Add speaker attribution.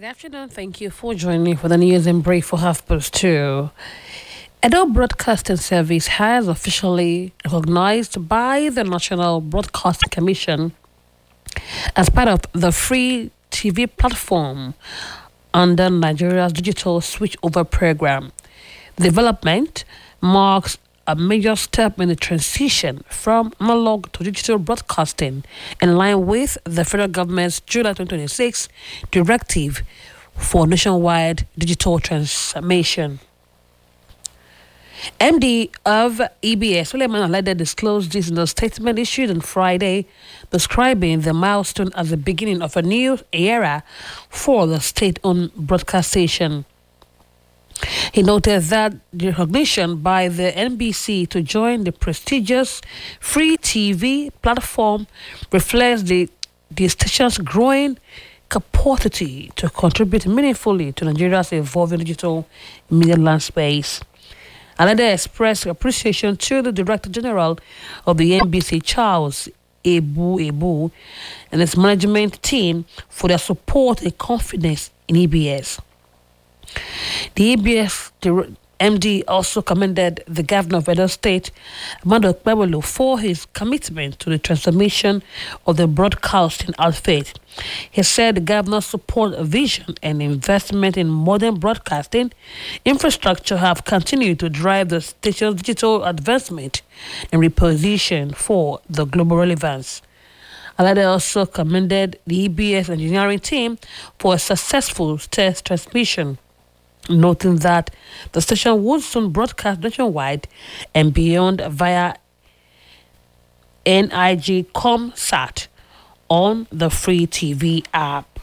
Speaker 1: Good afternoon. Thank you for joining me for the news and brief for 2:30. Edo Broadcasting Service has officially recognized by the National Broadcasting Commission as part of the free TV platform under Nigeria's digital switchover program. The development marks a major step in the transition from analog to digital broadcasting in line with the federal government's July 2026 directive for nationwide digital transformation. MD of EBS, Suleiman Alede, disclosed this in a statement issued on Friday, describing the milestone as the beginning of a new era for the state-owned broadcast station. He noted that the recognition by the NBC to join the prestigious free TV platform reflects the station's growing capacity to contribute meaningfully to Nigeria's evolving digital media landscape. Alede expressed appreciation to the Director General of the NBC, Charles Ebu, and its management team for their support and confidence in EBS. The EBS MD also commended the Governor of Edo State, Amado Okpebholo, for his commitment to the transformation of the broadcasting outfit. He said the Governor's support, vision, and investment in modern broadcasting infrastructure have continued to drive the station's digital advancement and reposition for the global relevance. Alade also commended the EBS engineering team for a successful test transmission, noting that the station would soon broadcast nationwide and beyond via NIG ComSat on the free TV app.